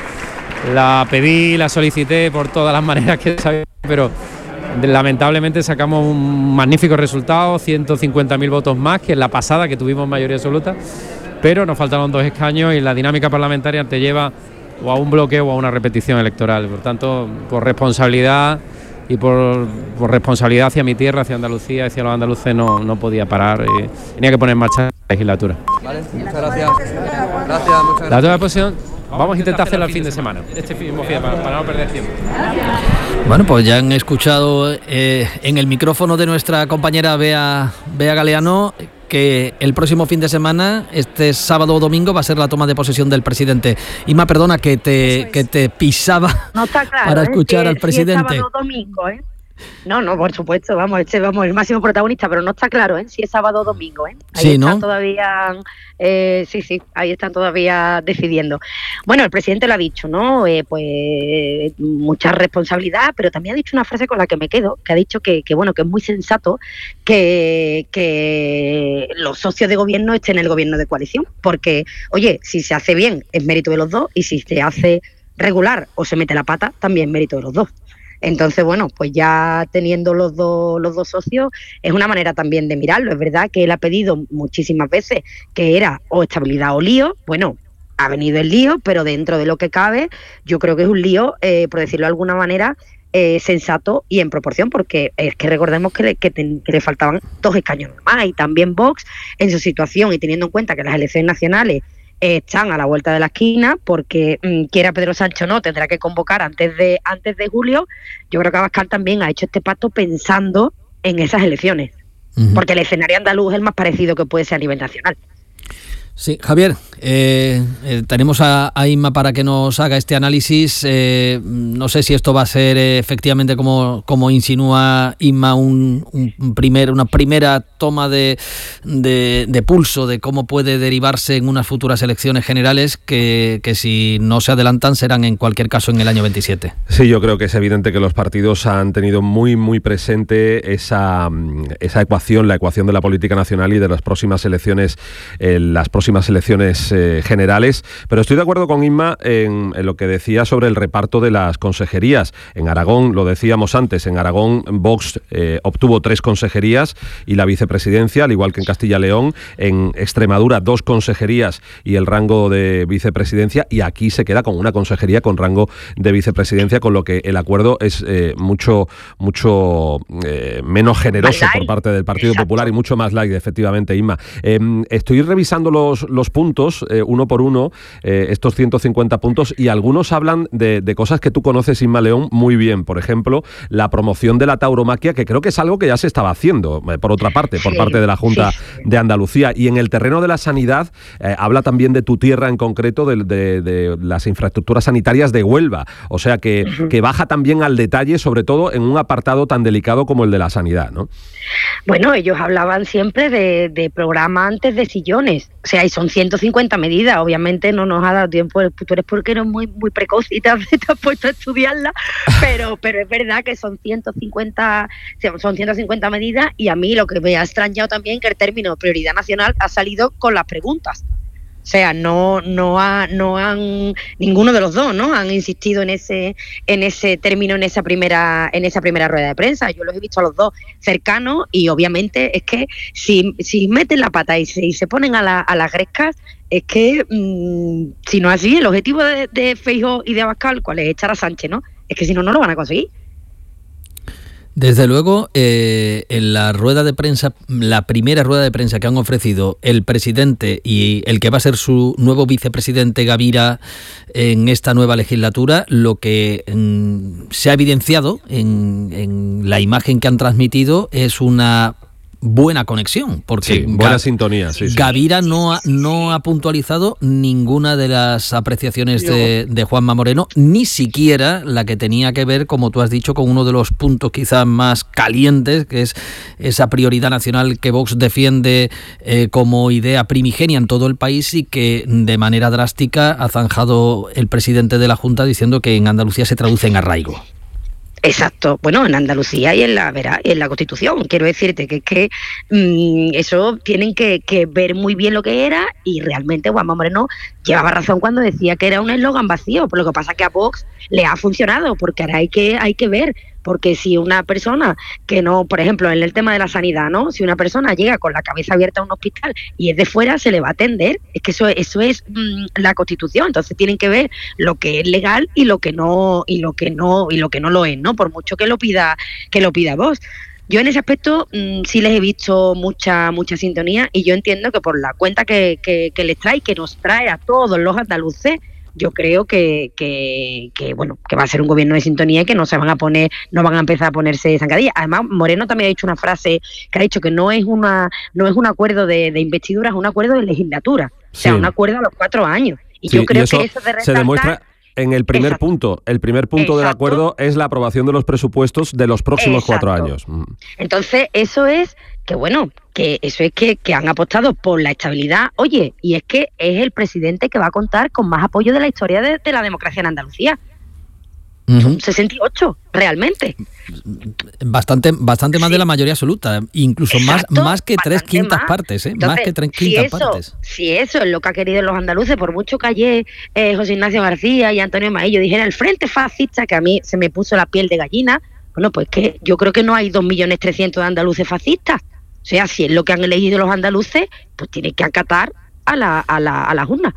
la pedí, la solicité por todas las maneras que sabía, pero lamentablemente sacamos un magnífico resultado, ciento cincuenta mil votos más que en la pasada, que tuvimos mayoría absoluta, pero nos faltaron dos escaños y la dinámica parlamentaria te lleva o a un bloqueo o a una repetición electoral. Por tanto, por responsabilidad y por, por responsabilidad hacia mi tierra, hacia Andalucía, hacia los andaluces, no, no podía parar y tenía que poner en marcha la legislatura. Vale, muchas gracias. Gracias, muchas gracias. La otra posición, vamos a intentar hacerla el fin de semana, este mismo fin, para, para no perder tiempo. Bueno, pues ya han escuchado eh, en el micrófono de nuestra compañera Bea, Bea Galeano que el próximo fin de semana, este sábado o domingo, va a ser la toma de posesión del presidente. Inma, perdona que te, que te pisaba no está claro, para ¿eh? escuchar si, al presidente. Si es sábado o domingo, ¿eh? No, no, por supuesto, vamos, este vamos el máximo protagonista, pero no está claro, ¿eh? Si es sábado o domingo, ¿eh? Ahí sí, están ¿no? todavía, eh, sí, sí, ahí están todavía decidiendo. Bueno, el presidente lo ha dicho, ¿no? Eh, pues mucha responsabilidad, pero también ha dicho una frase con la que me quedo, que ha dicho que, que bueno, que es muy sensato que, que los socios de gobierno estén en el gobierno de coalición, porque, oye, si se hace bien es mérito de los dos y si se hace regular o se mete la pata también es mérito de los dos. Entonces, bueno, pues ya teniendo los dos, los dos socios, es una manera también de mirarlo. Es verdad que él ha pedido muchísimas veces que era o estabilidad o lío. Bueno, ha venido el lío, pero dentro de lo que cabe, yo creo que es un lío, eh, por decirlo de alguna manera, eh, sensato y en proporción, porque es que recordemos que le, que, ten, que le faltaban dos escaños más, y también Vox, en su situación, y teniendo en cuenta que las elecciones nacionales están a la vuelta de la esquina, porque mmm, quiera Pedro Sánchez o no, tendrá que convocar antes de antes de julio. Yo creo que Abascal también ha hecho este pacto pensando en esas elecciones, uh-huh. porque el escenario andaluz es el más parecido que puede ser a nivel nacional. Sí, Javier, eh, eh, tenemos a, a Inma para que nos haga este análisis. Eh, no sé si esto va a ser eh, efectivamente, como, como insinúa Inma, un, un primer, una primera toma de, de, de pulso de cómo puede derivarse en unas futuras elecciones generales que, que si no se adelantan serán en cualquier caso en el año veintisiete. Sí, yo creo que es evidente que los partidos han tenido muy, muy presente esa, esa ecuación, la ecuación de la política nacional y de las próximas elecciones, eh, las próximas elecciones eh, generales, pero estoy de acuerdo con Inma en, en lo que decía sobre el reparto de las consejerías. En Aragón, lo decíamos antes, en Aragón Vox eh, obtuvo tres consejerías y la vicepresidencia, al igual que en Castilla y León. En Extremadura, dos consejerías y el rango de vicepresidencia, y aquí se queda con una consejería con rango de vicepresidencia, con lo que el acuerdo es eh, mucho, mucho eh, menos generoso por parte del Partido Exacto. Popular y mucho más light, efectivamente, Inma. Eh, estoy revisando los los puntos, eh, uno por uno, eh, estos ciento cincuenta puntos, y algunos hablan de, de cosas que tú conoces, Inma León, muy bien. Por ejemplo, la promoción de la tauromaquia, que creo que es algo que ya se estaba haciendo, eh, por otra parte, por sí, parte de la Junta sí. de Andalucía. Y en el terreno de la sanidad, eh, habla también de tu tierra en concreto, de, de, de las infraestructuras sanitarias de Huelva. O sea, que, uh-huh. que baja también al detalle, sobre todo en un apartado tan delicado como el de la sanidad, ¿no? Bueno, ellos hablaban siempre de, de programa antes de sillones. O sea, y son ciento cincuenta medidas, obviamente no nos ha dado tiempo, tú eres porque eres muy muy precoz y te has, te has puesto a estudiarla, pero pero es verdad que son ciento cincuenta son ciento cincuenta medidas, y a mí lo que me ha extrañado también que el término prioridad nacional ha salido con las preguntas. O sea, no no ha, no han ninguno de los dos, ¿no? Han insistido en ese en ese término en esa primera en esa primera rueda de prensa. Yo los he visto a los dos cercanos, y obviamente es que si si meten la pata y se, y se ponen a, la, a las grescas, es que mmm, si no es así, el objetivo de, de Feijóo y de Abascal, ¿cuál es? Echar a Sánchez, ¿no? Es que si no, no lo van a conseguir. Desde luego, eh, en la rueda de prensa, la primera rueda de prensa que han ofrecido el presidente y el que va a ser su nuevo vicepresidente, Gavira, en esta nueva legislatura, lo que mm, se ha evidenciado en, en la imagen que han transmitido es una buena conexión, porque sí, buena Ga- sintonía. Sí, sí. Gavira no ha, no ha puntualizado ninguna de las apreciaciones de, de Juanma Moreno, ni siquiera la que tenía que ver, como tú has dicho, con uno de los puntos quizás más calientes, que es esa prioridad nacional que Vox defiende eh, como idea primigenia en todo el país, y que de manera drástica ha zanjado el presidente de la Junta diciendo que en Andalucía se traduce en arraigo. Exacto, bueno, en Andalucía y en la verá, en la Constitución, quiero decirte que es que mmm, eso tienen que, que ver muy bien lo que era, y realmente Juanma Moreno llevaba razón cuando decía que era un eslogan vacío, por lo que pasa que a Vox le ha funcionado, porque ahora hay que, hay que ver, porque si una persona que no, por ejemplo, en el tema de la sanidad, ¿no? Si una persona llega con la cabeza abierta a un hospital y es de fuera, se le va a atender, es que eso, eso es mmm, la Constitución, entonces tienen que ver lo que es legal y lo que no, y lo que no, y lo que no lo es, ¿no? Por mucho que lo pida, que lo pida Vox. Yo en ese aspecto mmm, sí les he visto mucha mucha sintonía, y yo entiendo que por la cuenta que, que, que les trae, que nos trae a todos los andaluces, yo creo que, que, que bueno que va a ser un gobierno de sintonía y que no se van a poner, no van a empezar a ponerse zancadillas. Además, Moreno también ha dicho una frase que ha dicho que no es una no es un acuerdo de, de investidura, es un acuerdo de legislatura, o sea, sí, un acuerdo a los cuatro años. Y sí, yo creo y eso que eso de resaltar, se demuestra en el primer exacto, punto. El primer punto exacto, del acuerdo es la aprobación de los presupuestos de los próximos exacto, cuatro años. Entonces, eso es que bueno, que eso es que, que han apostado por la estabilidad. Oye, y es que es el presidente que va a contar con más apoyo de la historia de, de la democracia en Andalucía. Uh-huh. sesenta y ocho, realmente. Bastante bastante más sí, de la mayoría absoluta, incluso exacto, más más que tres quintas más. partes, ¿eh? Entonces, más que tres quintas si eso, partes. Si eso es lo que ha querido los andaluces, por mucho que ayer eh, José Ignacio García y Antonio Maillo dijeran el frente fascista, que a mí se me puso la piel de gallina, bueno, pues que yo creo que no hay dos millones trescientos de andaluces fascistas. O sea, si es lo que han elegido los andaluces, pues tiene que acatar a la, a la, a la urna.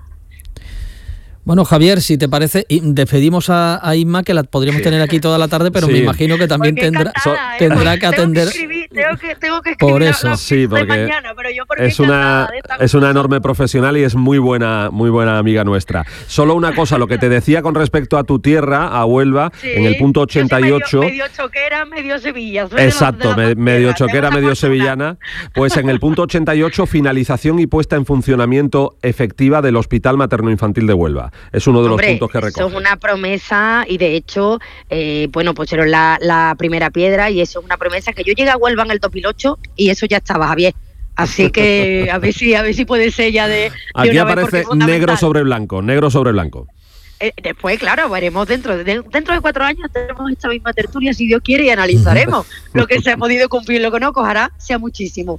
Bueno, Javier, si te parece, despedimos a, a Inma, que la podríamos tener aquí toda la tarde, pero sí, me imagino que también tendrá, encantada, so, tendrá que atender. Tengo que escribir, tengo que, tengo que escribir por eso, la, la sí, porque mañana, pero yo porque es una es una enorme profesional y es muy buena muy buena amiga nuestra. Solo una cosa, lo que te decía con respecto a tu tierra, a Huelva, sí, en el punto ochenta y ocho. Medio, medio choquera, medio Sevilla. Exacto, de los, de medio choquera, medio sevillana. Pues en el punto ochenta y ocho, finalización y puesta en funcionamiento efectiva del Hospital Materno-Infantil de Huelva. Es uno de los Hombre, puntos que recoge. Eso es una promesa, y de hecho, eh, bueno, pues era la, la primera piedra, y eso es una promesa que yo llegué a Huelva en el dos mil ocho y eso ya estaba, Javier. Así que a ver si a ver si puede ser ya de, de Aquí una aparece vez, negro sobre blanco, negro sobre blanco. Eh, después, claro, veremos dentro de, dentro de cuatro años tenemos esta misma tertulia, si Dios quiere, y analizaremos lo que se ha podido cumplir, lo que no, ojalá sea muchísimo.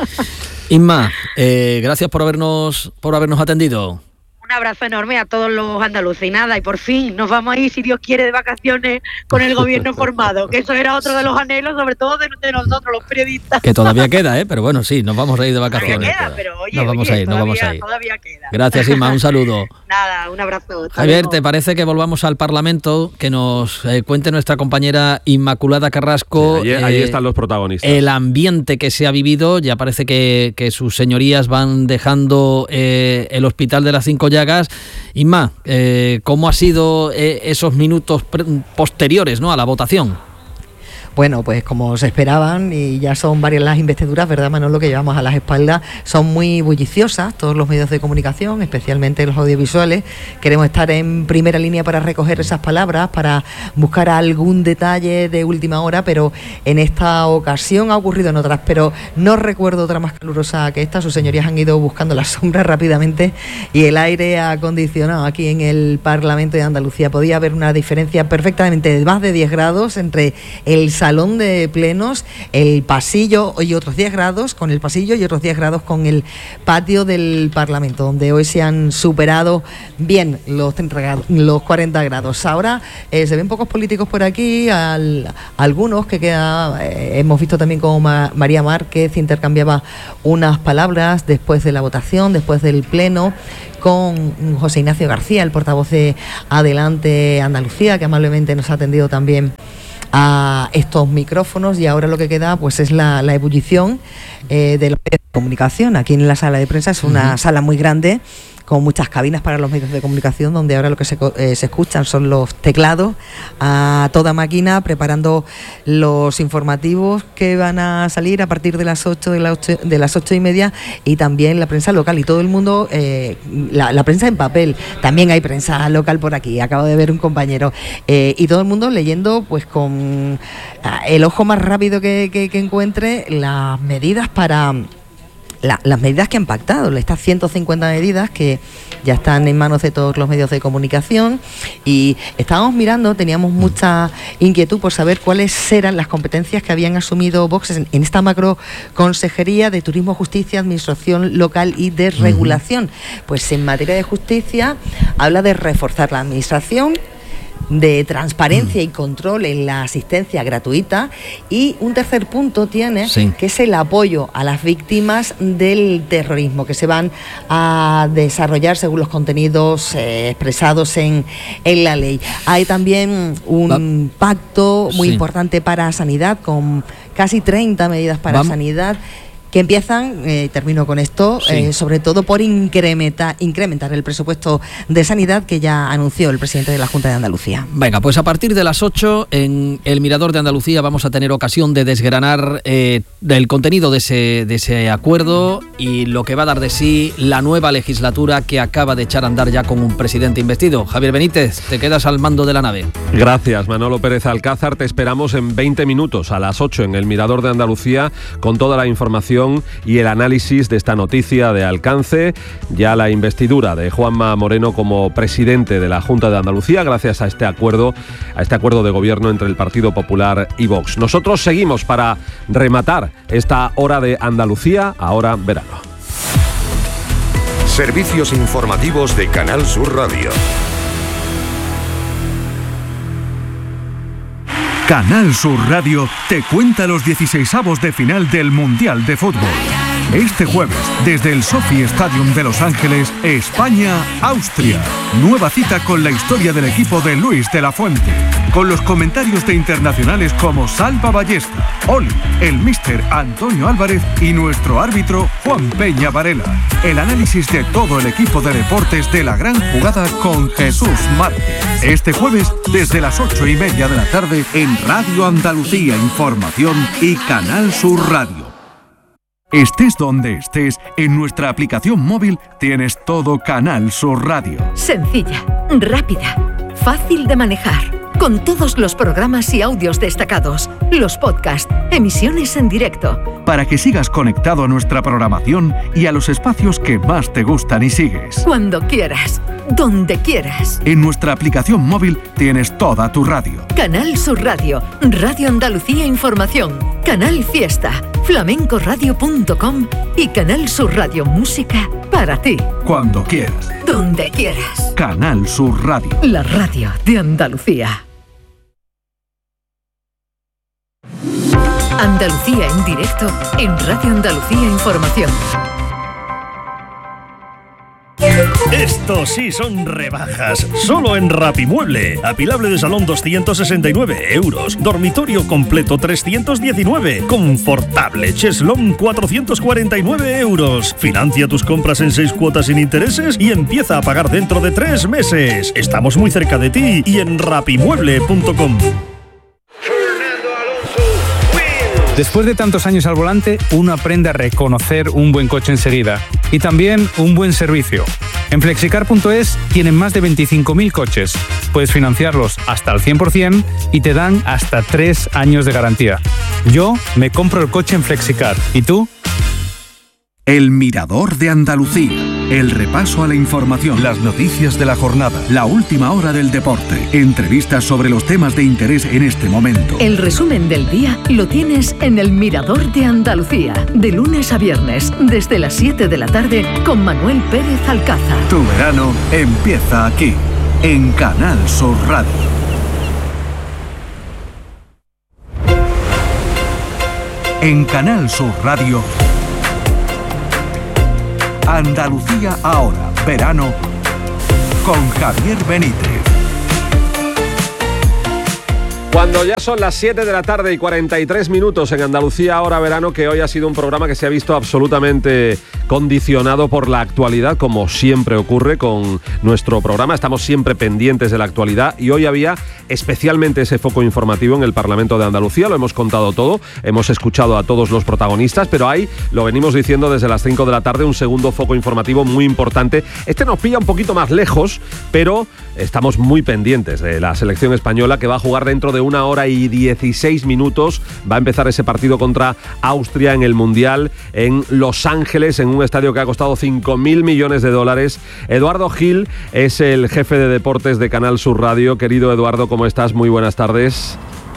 Inma, eh, gracias por habernos por habernos atendido. Un abrazo enorme a todos los andaluces, y nada, y por fin nos vamos a ir, si Dios quiere, de vacaciones con el gobierno formado, que eso era otro de los anhelos, sobre todo de, de nosotros, los periodistas. Que todavía queda, ¿eh? Pero bueno, sí, nos vamos a ir de vacaciones. Todavía queda, pero oye, nos vamos oye, a ir, nos todavía, vamos a ir. Todavía queda. Gracias, Inma, un saludo. Nada, un abrazo. Javier, luego. ¿te parece que volvamos al Parlamento, que nos eh, cuente nuestra compañera Inmaculada Carrasco? Sí, ahí, ahí eh, están los protagonistas. El ambiente que se ha vivido, ya parece que, que sus señorías van dejando eh, el Hospital de las Cinco Llagas. Inma, eh, ¿cómo ha sido eh, esos minutos pre- posteriores, ¿no?, a la votación? bueno, pues como se esperaban, y ya son varias las investiduras, ¿verdad, Manolo?, que llevamos a las espaldas, son muy bulliciosas, todos los medios de comunicación, especialmente los audiovisuales. Queremos estar en primera línea para recoger esas palabras, para buscar algún detalle de última hora, pero en esta ocasión ha ocurrido en otras, pero no recuerdo otra más calurosa que esta. Sus señorías han ido buscando las sombras rápidamente y el aire acondicionado aquí en el Parlamento de Andalucía. Podía haber una diferencia perfectamente de más de diez grados entre el salón de plenos, el pasillo y otros diez grados con el pasillo y otros diez grados con el patio del Parlamento, donde hoy se han superado bien los, treinta grados, los cuarenta grados. Ahora eh, se ven pocos políticos por aquí, al, algunos que queda, eh, hemos visto también como Ma, María Márquez intercambiaba unas palabras después de la votación, después del pleno, con José Ignacio García, el portavoz de Adelante Andalucía, que amablemente nos ha atendido también a estos micrófonos. Y ahora lo que queda pues es la, la ebullición eh, de los medios de comunicación. Aquí en la sala de prensa es una uh-huh. sala muy grande, con muchas cabinas para los medios de comunicación, donde ahora lo que se, eh, se escuchan son los teclados a toda máquina, preparando los informativos que van a salir a partir de las ocho de las ocho, de las ocho y media, y también la prensa local y todo el mundo, eh, la, la prensa en papel. También hay prensa local por aquí, acabo de ver un compañero, eh, y todo el mundo leyendo pues con el ojo más rápido que, que, que encuentre las medidas para... La, las medidas que han pactado, estas ciento cincuenta medidas que ya están en manos de todos los medios de comunicación, y estábamos mirando, teníamos mucha inquietud por saber cuáles eran las competencias que habían asumido Vox en, en esta macro consejería de Turismo, Justicia, Administración Local y Desregulación. Uh-huh. Pues en materia de justicia habla de reforzar la administración, de transparencia y control en la asistencia gratuita, y un tercer punto tiene, sí, que es el apoyo a las víctimas del terrorismo, que se van a desarrollar según los contenidos eh, expresados en, en la ley. Hay también un Va. pacto muy sí. importante para sanidad, con casi treinta medidas para Vamos. sanidad, que empiezan, eh, termino con esto, sí. eh, sobre todo por incrementar, incrementar el presupuesto de sanidad que ya anunció el presidente de la Junta de Andalucía. Venga, pues a partir de las ocho en el Mirador de Andalucía vamos a tener ocasión de desgranar eh, el contenido de ese, de ese acuerdo y lo que va a dar de sí la nueva legislatura que acaba de echar a andar ya con un presidente investido. Javier Benítez, te quedas al mando de la nave. Gracias, Manolo Pérez Alcázar. Te esperamos en veinte minutos a las ocho en el Mirador de Andalucía con toda la información y el análisis de esta noticia de alcance, ya la investidura de Juanma Moreno como presidente de la Junta de Andalucía, gracias a este acuerdo, a este acuerdo de gobierno entre el Partido Popular y Vox. Nosotros seguimos para rematar esta hora de Andalucía, ahora verano. Servicios informativos de Canal Sur Radio. Canal Sur Radio te cuenta los dieciseisavos de final del Mundial de Fútbol. Este jueves, desde el Sophie Stadium de Los Ángeles, España-Austria. Nueva cita con la historia del equipo de Luis de la Fuente. Con los comentarios de internacionales como Salva Ballesta, Oli, el míster Antonio Álvarez y nuestro árbitro Juan Peña Varela. El análisis de todo el equipo de deportes de la gran jugada con Jesús Márquez. Este jueves, desde las ocho y media de la tarde, en Radio Andalucía Información y Canal Sur Radio. Estés donde estés, en nuestra aplicación móvil tienes todo Canal Sur Radio. Sencilla, rápida, fácil de manejar, con todos los programas y audios destacados, los podcasts, emisiones en directo. Para que sigas conectado a nuestra programación y a los espacios que más te gustan y sigues. Cuando quieras, donde quieras. En nuestra aplicación móvil tienes toda tu radio. Canal Sur Radio, Radio Andalucía Información, Canal Fiesta, flamencoradio punto com y Canal Sur Radio Música para ti. Cuando quieras. Donde quieras. Canal Sur Radio. La radio de Andalucía. Andalucía en directo en Radio Andalucía Información. Estos sí son rebajas, solo en Rapimueble. Apilable de salón doscientos sesenta y nueve euros, dormitorio completo trescientos diecinueve, confortable cheslón cuatrocientos cuarenta y nueve euros. Financia tus compras en seis cuotas sin intereses y empieza a pagar dentro de tres meses. Estamos muy cerca de ti y en rapimueble punto com. Después de tantos años al volante, uno aprende a reconocer un buen coche enseguida y también un buen servicio. En flexicar punto es tienen más de veinticinco mil coches. Puedes financiarlos hasta el cien por ciento y te dan hasta tres años de garantía. Yo me compro el coche en Flexicar. ¿Y tú? El Mirador de Andalucía. El repaso a la información, las noticias de la jornada, la última hora del deporte, entrevistas sobre los temas de interés en este momento. El resumen del día lo tienes en El Mirador de Andalucía, de lunes a viernes, desde las siete de la tarde, con Manuel Pérez Alcázar. Tu verano empieza aquí, en Canal Sur Radio. En Canal Sur Radio, Andalucía ahora, verano, con Javier Benítez. Cuando ya son las siete de la tarde y cuarenta y tres minutos en Andalucía ahora verano, que hoy ha sido un programa que se ha visto absolutamente condicionado por la actualidad, como siempre ocurre con nuestro programa. Estamos siempre pendientes de la actualidad y hoy había especialmente ese foco informativo en el Parlamento de Andalucía. Lo hemos contado todo, hemos escuchado a todos los protagonistas, pero hay, lo venimos diciendo desde las cinco de la tarde, un segundo foco informativo muy importante. Este nos pilla un poquito más lejos, pero estamos muy pendientes de la selección española, que va a jugar dentro de una hora y dieciséis minutos. Va a empezar ese partido contra Austria en el Mundial en Los Ángeles, en un estadio que ha costado cinco mil millones de dólares. Eduardo Gil es el jefe de deportes de Canal Sur Radio. Querido Eduardo, ¿cómo estás? Muy buenas tardes.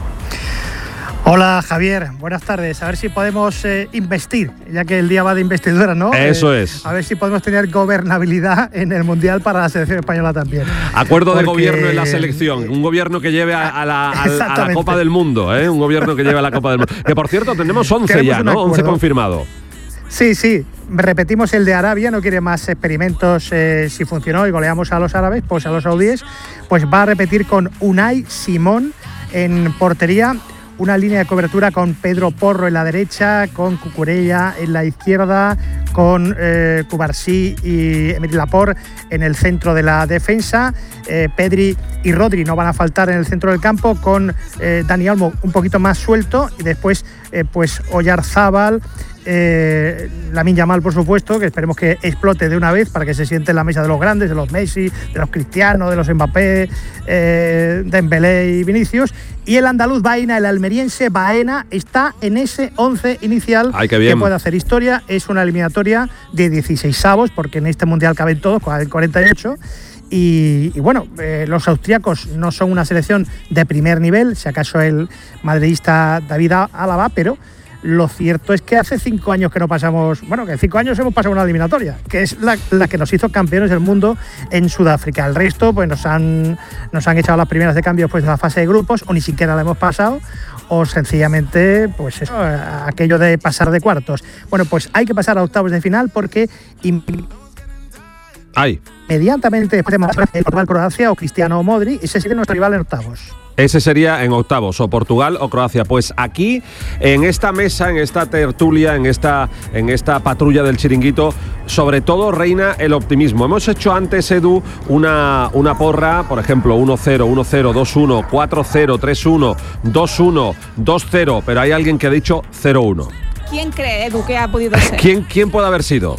Hola Javier, buenas tardes. A ver si podemos eh, investir, ya que el día va de investidura, ¿no? Eso eh, es. A ver si podemos tener gobernabilidad en el Mundial para la selección española también. Acuerdo Porque... de gobierno en la selección, un gobierno que lleve a, a, la, a, a la Copa del Mundo, ¿eh? Un gobierno que lleve a la Copa del Mundo. Que por cierto, tenemos once ya, ¿no? once confirmado. Sí, sí, repetimos el de Arabia, no quiere más experimentos. Eh, si funcionó y goleamos a los árabes, pues a los saudíes, pues va a repetir con Unai Simón en portería. Una línea de cobertura con Pedro Porro en la derecha, con Cucurella en la izquierda, con eh, Cubarsí y Emery Laporte en el centro de la defensa. Eh, Pedri y Rodri no van a faltar en el centro del campo, con eh, Dani Olmo un poquito más suelto, y después eh, pues Oyarzábal, eh, Lamine Yamal, por supuesto, que esperemos que explote de una vez para que se siente en la mesa de los grandes, de los Messi, de los Cristiano, de los Mbappé, eh, Dembélé y Vinicius. Y el andaluz Baena, el almeriense Baena, está en ese once inicial. Ay, qué bien. Que puede hacer historia. Es una eliminatoria de dieciseisavos, porque en este mundial caben todos, cuarenta y ocho. Y, y bueno, eh, los austríacos no son una selección de primer nivel, si acaso el madridista David Álava, pero lo cierto es que hace cinco años que no pasamos, bueno, que en cinco años hemos pasado una eliminatoria, que es la, la que nos hizo campeones del mundo en Sudáfrica. El resto, pues nos han, nos han echado las primeras de cambio pues de la fase de grupos, o ni siquiera la hemos pasado, o sencillamente, pues eso, aquello de pasar de cuartos. Bueno, pues hay que pasar a octavos de final porque Ay. inmediatamente después de Portugal-Croacia o Cristiano o Modric, ese sería nuestro rival en octavos. Ese sería en octavos, o Portugal o Croacia. Pues aquí, en esta mesa, en esta tertulia, en esta, en esta patrulla del chiringuito, sobre todo reina el optimismo. Hemos hecho antes, Edu, una, una porra, por ejemplo, uno cero, uno cero, dos uno, cuatro cero, tres uno, dos uno, dos cero, pero hay alguien que ha dicho cero uno. ¿Quién cree, Edu, que ha podido ser? ¿Quién, quién puede haber sido?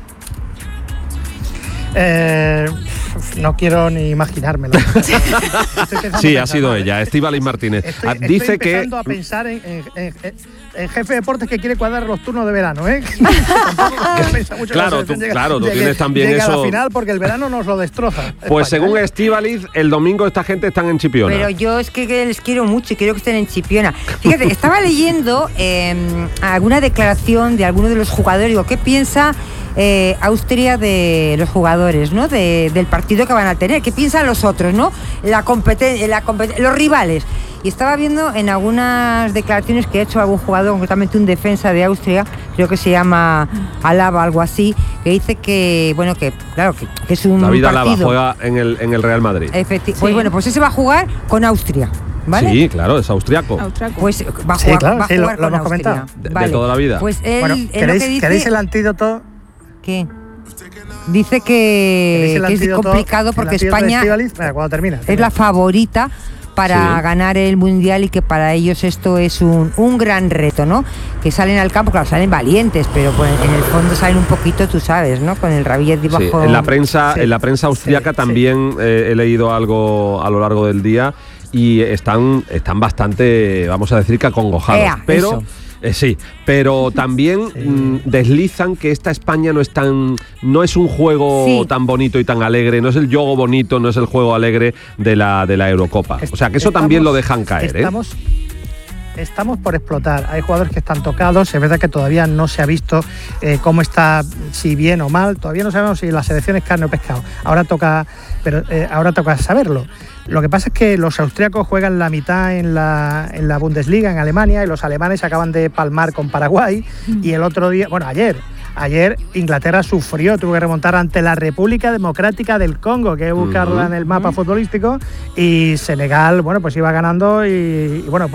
Eh, no quiero ni imaginármelo. Sí, ha sido ella, Estíbaliz Martínez. Estoy, Dice estoy empezando que a pensar en, en, en, en jefe de deportes que quiere cuadrar los turnos de verano, ¿eh? Claro, tú, claro, tú tienes también llega eso. A la final, porque el verano nos lo destroza. Pues España, según ¿eh? Estíbaliz, el domingo esta gente están en Chipiona. Pero yo es que les quiero mucho y quiero que estén en Chipiona. Fíjate, estaba leyendo eh, alguna declaración de alguno de los jugadores. Digo, ¿qué piensa eh, Austria de los jugadores, ¿no? De, del partido que van a tener? ¿Qué piensan los otros, no? La competencia, la competen- los rivales. Y estaba viendo en algunas declaraciones que ha hecho algún jugador, concretamente un defensa de Austria, creo que se llama Alaba, algo así, que dice que, bueno, que claro, que, que es un David partido. Alaba juega en el, en el Real Madrid. Efecti- Sí. Pues bueno, pues ese va a jugar con Austria, ¿vale? Sí, claro, es austriaco. Pues va a Sí, jugar, claro, va a sí, jugar lo- lo con hemos Austria. comentado. De, de Vale. toda la vida. Pues él, Bueno, él lo ¿queréis, que dice, ¿queréis el antídoto? ¿qué? Dice que, ¿Queréis el que es antídoto- complicado el porque antídoto de España Estíbaliz? Venga, cuando termina. es la favorita para sí. ganar el Mundial y que para ellos esto es un, un gran reto, ¿no? Que salen al campo, claro, salen valientes, pero pues, en el fondo salen un poquito, tú sabes, ¿no? Con el rabillet debajo. Sí, en la prensa, sí. en la prensa austriaca sí, también sí. Eh, he leído algo a lo largo del día y están, están bastante, vamos a decir que acongojados. Ea, pero eso. Eh, sí, pero también sí. mmm, deslizan que esta España no es tan, no es un juego sí. tan bonito y tan alegre, no es el juego bonito, no es el juego alegre de la de la Eurocopa. O sea que eso estamos, también lo dejan caer. Estamos, ¿eh? estamos por explotar. Hay jugadores que están tocados. Es verdad que todavía no se ha visto eh, cómo está, si bien o mal. Todavía no sabemos si la selección es carne o pescado. Ahora toca, pero eh, ahora toca saberlo. Lo que pasa es que los austriacos juegan la mitad en la, en la Bundesliga, en Alemania, y los alemanes acaban de palmar con Paraguay. Mm. Y el otro día, bueno, ayer, ayer Inglaterra sufrió, tuvo que remontar ante la República Democrática del Congo, que hay que buscarla mm. en el mapa mm. futbolístico, y Senegal, bueno, pues iba ganando y, y bueno,